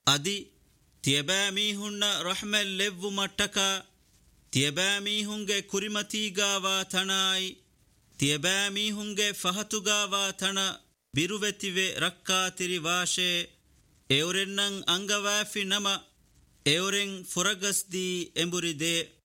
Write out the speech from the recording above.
ಅದಿ ತಿಯಬಾಮೀಹುನ್ನ ರಹ್ಮೆಲ್ಲೆವ್ವು ಮಟ್ಟಕ ತಿಯಬಾಮೀಹುಂಗೆ ಕುರಿಮತೀಗಾವಾ ತಣಾಯಿ ತಿಯಬಾಮೀಹುಂಗೆ ಫಹತುಗಾವಾ ತಣ ಬಿರುವೆತಿವೆ ರಕ್ಕಾತಿರಿ ವಾಶೆ ಎವರೆನ್ನಂ ಅಂಗವಾಫಿ ನಮ ಎವರೆಂ ಫುರಗಸ್ದಿ ಎಂಬುರಿದೆ